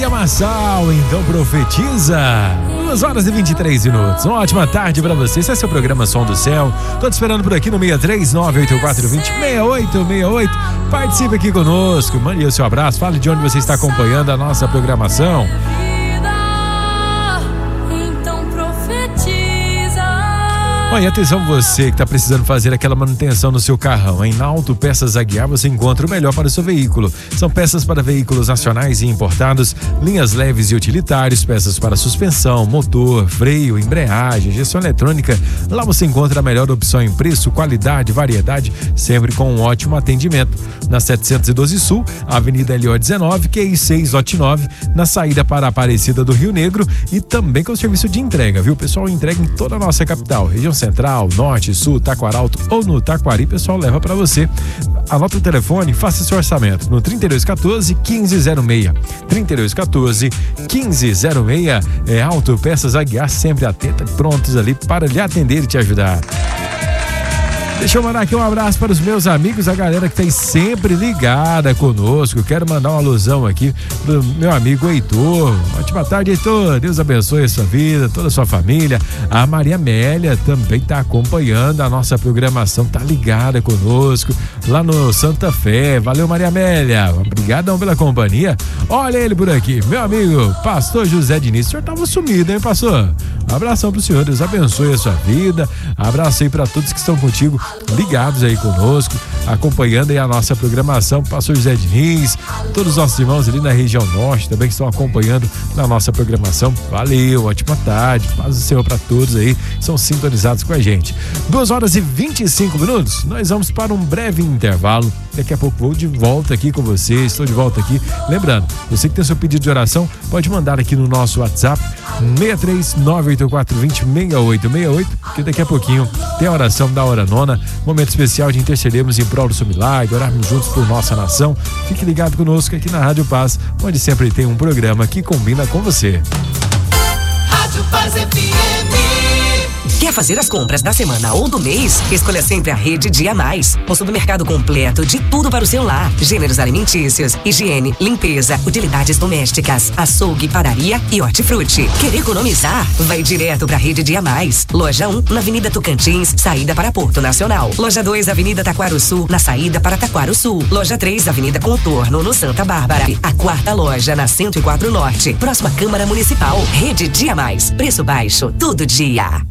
programação, então profetiza. 2h23. Uma ótima tarde pra você. Esse é seu programa Som do Céu. Tô te esperando por aqui no 63984206868. Participe aqui conosco, mande o seu abraço, fale de onde você está acompanhando a nossa programação. Olha, atenção você que está precisando fazer aquela manutenção no seu carrão, hein? Na Autopeças Aguiar você encontra o melhor para o seu veículo. São peças para veículos nacionais e importados, linhas leves e utilitários, peças para suspensão, motor, freio, embreagem, gestão eletrônica. Lá você encontra a melhor opção em preço, qualidade, variedade, sempre com um ótimo atendimento. Na 712 Sul, Avenida LO 19, QI 6, lote 9, na saída para a Aparecida do Rio Negro, e também com o serviço de entrega, viu? O pessoal entrega em toda a nossa capital, região Central, Norte, Sul, Taquaralto ou no Taquari, pessoal leva para você. Anota o telefone, faça seu orçamento no 3214-1506. 3214-1506. É Autopeças Aguiar, sempre atenta, prontos ali para lhe atender e te ajudar. Deixa eu mandar aqui um abraço para os meus amigos, a galera que tem sempre ligada conosco. Quero mandar uma alusão aqui do meu amigo Heitor. Ótima tarde, Heitor. Deus abençoe a sua vida, toda a sua família. A Maria Amélia também está acompanhando a nossa programação, tá ligada conosco lá no Santa Fé. Valeu, Maria Amélia. Obrigadão pela companhia. Olha ele por aqui, meu amigo Pastor José Diniz. O senhor tava sumido, hein, pastor? Um abração pro senhor, Deus abençoe a sua vida. Abraço aí para todos que estão contigo, ligados aí conosco, acompanhando aí a nossa programação. Pastor José Diniz, todos os nossos irmãos ali na região norte também que estão acompanhando na nossa programação. Valeu, ótima tarde, paz do Senhor para todos aí que são sintonizados com a gente. 2h25. Nós vamos para um breve intervalo. Daqui a pouco vou de volta aqui com você, estou de volta aqui. Lembrando, você que tem seu pedido de oração, pode mandar aqui no nosso WhatsApp 63984206868, que daqui a pouquinho tem a oração da hora nona, momento especial de intercedermos em prol do seu milagre, orarmos juntos por nossa nação. Fique ligado conosco aqui na Rádio Paz, onde sempre tem um programa que combina com você. Rádio Paz FM. Quer fazer as compras da semana ou do mês? Escolha sempre a Rede Dia Mais. Um supermercado completo de tudo para o seu lar. Gêneros alimentícios, higiene, limpeza, utilidades domésticas, açougue, padaria e hortifruti. Quer economizar? Vai direto para a Rede Dia Mais. Loja 1, na Avenida Tocantins, saída para Porto Nacional. Loja 2, Avenida Taquaruçu, na saída para Taquaruçu. Loja 3, Avenida Contorno, no Santa Bárbara. A quarta loja, na 104 Norte, próxima Câmara Municipal. Rede Dia Mais. Preço baixo, todo dia.